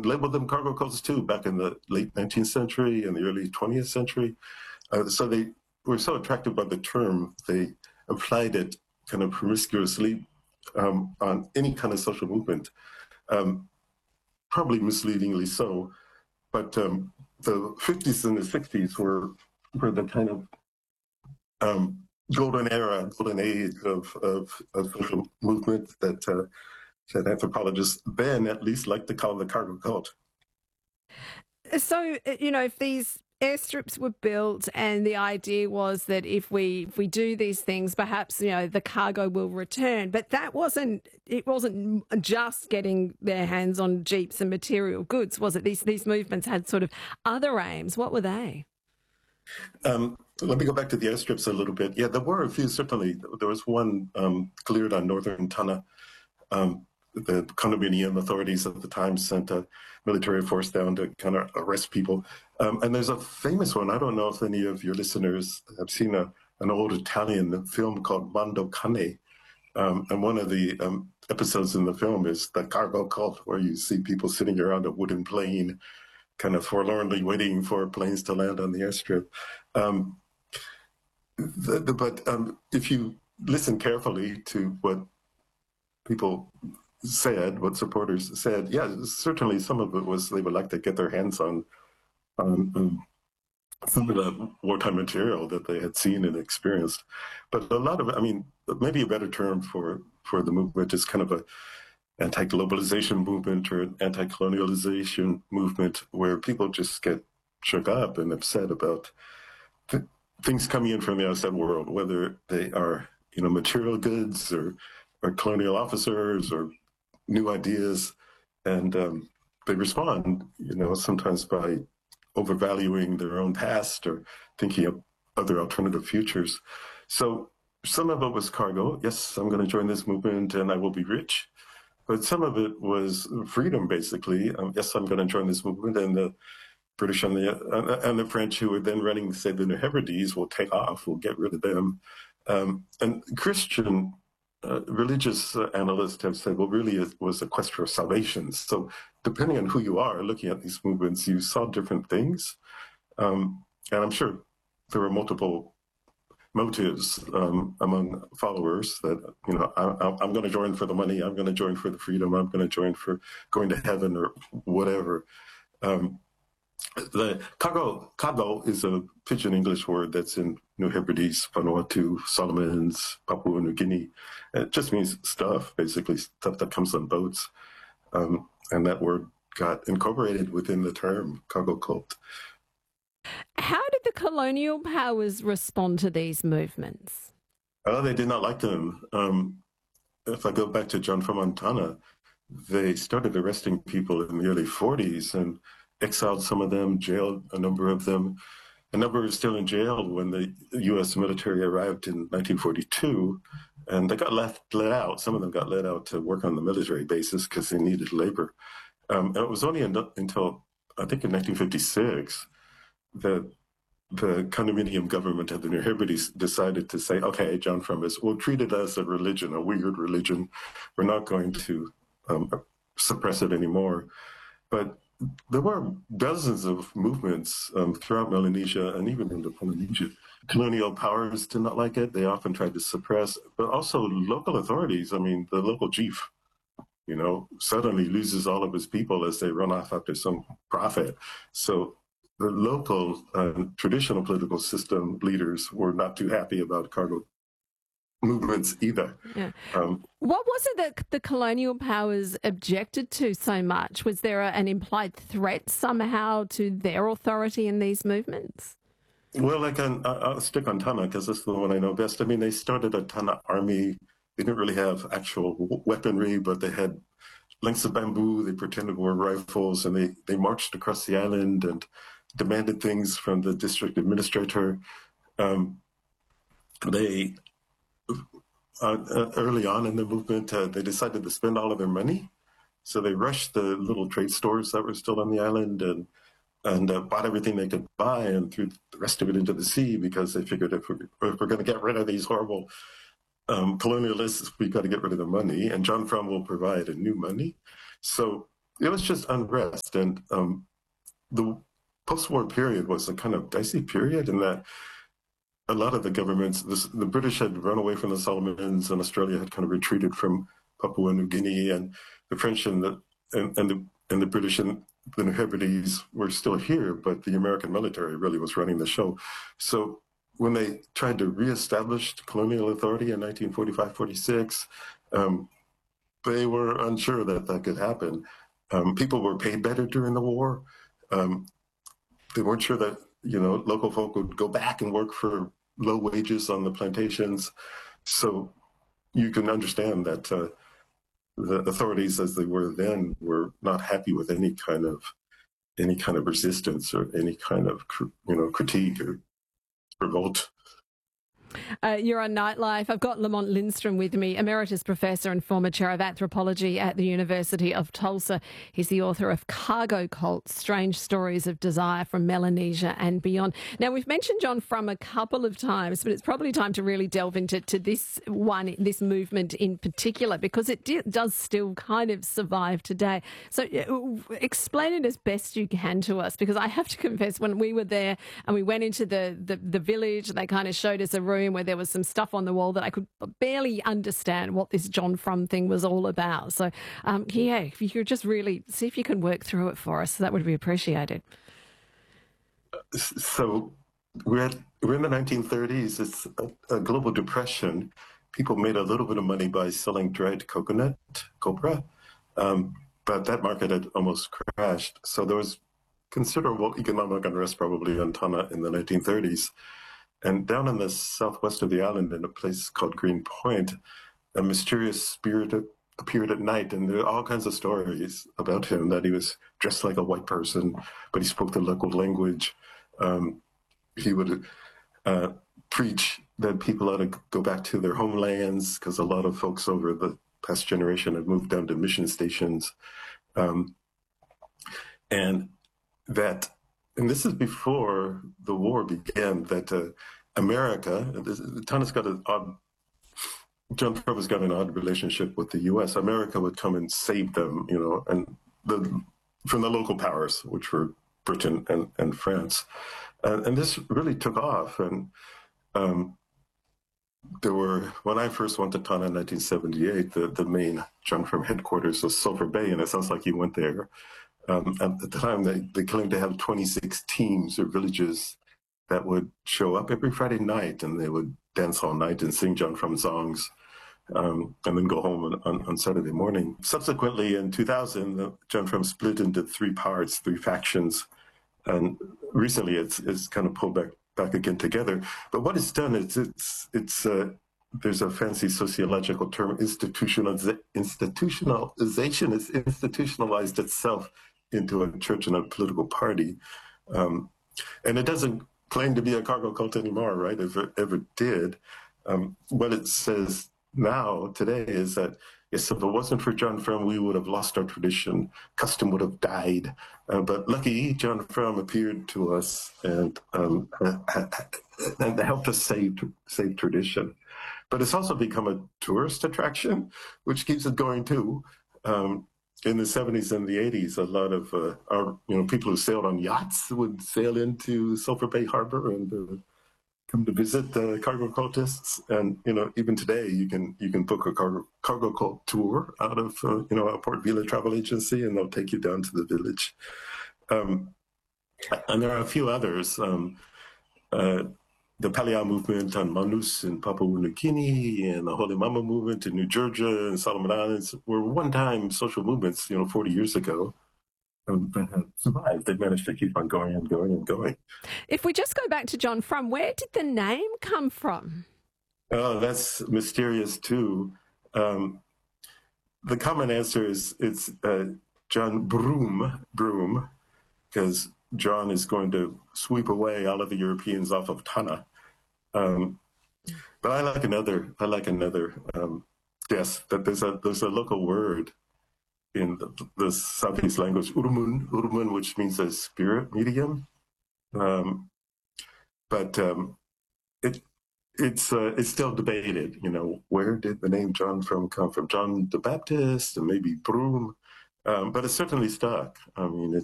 labeled them cargo cults too back in the late 19th century and the early 20th century. So they were so attracted by the term, they applied it kind of promiscuously on any kind of social movement, probably misleadingly so. But the 50s and the 60s were the kind of golden era, golden age of social movement that anthropologists then at least like to call the cargo cult. So, if these airstrips were built and the idea was that if we do these things, perhaps, the cargo will return. But it wasn't just getting their hands on jeeps and material goods, was it? These movements had sort of other aims. What were they? Let me go back to the airstrips a little bit. Yeah, there were a few, certainly. There was one cleared on northern Tanna. The condominium authorities at the time sent a military force down to kind of arrest people. And there's a famous one. I don't know if any of your listeners have seen an old Italian film called Mondo Cane. And one of the episodes in the film is the cargo cult, where you see people sitting around a wooden plane, kind of forlornly waiting for planes to land on the airstrip. But if you listen carefully to what people said, what supporters said, yeah, certainly some of it was they would like to get their hands on some of the wartime material that they had seen and experienced. But a lot of it, I mean, maybe a better term for the movement is kind of a anti-globalization movement or an anti-colonialization movement, where people just get shook up and upset about things coming in from the outside world, whether they are, material goods or colonial officers or new ideas, and they respond, sometimes by overvaluing their own past or thinking of other alternative futures. So some of it was cargo. Yes, I'm going to join this movement and I will be rich. But some of it was freedom, basically. Yes, I'm going to join this movement, and the British and the French, who were then running, say, the New Hebrides, will take off. We'll get rid of them. And Christian religious analysts have said, well, really it was a question of salvation. So depending on who you are looking at these movements, you saw different things. And I'm sure there were multiple motives among followers that, I'm going to join for the money, I'm going to join for the freedom, I'm going to join for going to heaven or whatever. The kago is a pidgin English word that's in New Hebrides, Vanuatu, Solomons, Papua New Guinea. It just means stuff, basically stuff that comes on boats. And that word got incorporated within the term cargo cult. How did the colonial powers respond to these movements? Oh, they did not like them. If I go back to John from Montana, they started arresting people in the early 40s and exiled some of them, jailed a number of them. A number are still in jail when the U.S. military arrived in 1942, and they got let out. Some of them got let out to work on the military bases because they needed labor. And it was only until, I think, in 1956 that the condominium government of the New Hebrides decided to say, okay, John Frummas, we'll treat it as a religion, a weird religion. We're not going to suppress it anymore. But there were dozens of movements throughout Melanesia and even into Polynesia. Colonial powers did not like it. They often tried to suppress, but also local authorities. I mean, the local chief, suddenly loses all of his people as they run off after some profit. So the local traditional political system leaders were not too happy about cargo movements either. Yeah. What was it that the colonial powers objected to so much? Was there an implied threat somehow to their authority in these movements? Well, I'll stick on Tanna because that's the one I know best. I mean, they started a Tanna army. They didn't really have actual weaponry, but they had lengths of bamboo. They pretended were rifles, and they marched across the island and demanded things from the district administrator. They early on in the movement, they decided to spend all of their money. So they rushed the little trade stores that were still on the island and bought everything they could buy and threw the rest of it into the sea because they figured if we're going to get rid of these horrible colonialists, we've got to get rid of the money. And John Frum will provide a new money. So it was just unrest. And the post-war period was a kind of dicey period in that a lot of the governments, the British had run away from the Solomons, and Australia had kind of retreated from Papua New Guinea, and the French and the British and the New Hebrides were still here, but the American military really was running the show. So when they tried to reestablish colonial authority in 1945-46, they were unsure that that could happen. People were paid better during the war. They weren't sure that local folk would go back and work for low wages on the plantations. So you can understand that the authorities, as they were then, were not happy with any kind of resistance or any kind of critique or revolt. You're on Nightlife. I've got Lamont Lindstrom with me, Emeritus Professor and former Chair of Anthropology at the University of Tulsa. He's the author of Cargo Cult, Strange Stories of Desire from Melanesia and Beyond. Now, we've mentioned John Frum a couple of times, but it's probably time to really delve into this movement in particular, because it does still kind of survive today. So explain it as best you can to us, because I have to confess, when we were there and we went into the village, they kind of showed us a room where there was some stuff on the wall that I could barely understand what this John Frum thing was all about. So, if you could just really see if you can work through it for us, that would be appreciated. So we're in the 1930s. It's a global depression. People made a little bit of money by selling dried coconut, copra, but that market had almost crashed. So there was considerable economic unrest probably on Tanna in the 1930s. And down in the southwest of the island, in a place called Green Point, a mysterious spirit appeared at night, and there are all kinds of stories about him, that he was dressed like a white person, but he spoke the local language. He would preach that people ought to go back to their homelands, because a lot of folks over the past generation had moved down to mission stations. And this is before the war began, that America, Tanna's got John Frum has got an odd relationship with the U.S. America would come and save them, and from the local powers, which were Britain and France. And this really took off. And when I first went to Tanna in 1978, the main John Frum headquarters was Sulphur Bay, and it sounds like you went there. At the time, they claimed to have 26 teams or villages that would show up every Friday night, and they would dance all night and sing John Frum songs, and then go home on Saturday morning. Subsequently, in 2000, John Frum split into three parts, three factions, and recently it's kind of pulled back again together. But what it's done is there's a fancy sociological term, institutionalization. It's institutionalized itself into a church and a political party. And it doesn't claim to be a cargo cult anymore, right? If it ever did. What it says now, today, is that, yes, if it wasn't for John Frum, we would have lost our tradition. Custom would have died. But lucky John Frum appeared to us and helped us save tradition. But it's also become a tourist attraction, which keeps it going too. In the 70s and the 80s, a lot of our people who sailed on yachts would sail into Sulphur Bay Harbor and come to visit the cargo cultists. And even today, you can book a cargo cult tour out of a Port Vila travel agency, and they'll take you down to the village. And there are a few others. The Palea movement on Manus in Papua New Guinea, and the Holy Mama movement in New Georgia and Solomon Islands were one-time social movements, 40 years ago, that have survived. They've managed to keep on going and going and going. If we just go back to John Frum, where did the name come from? Oh, that's mysterious too. The common answer is it's John Broom, because John is going to sweep away all of the Europeans off of Tanna. But I like another guess, that there's a local word in the Southeast language, Urumun, which means a spirit medium. But it's still debated. Where did the name John Frum come from? John the Baptist, and maybe Broom. But it's certainly stuck. I mean,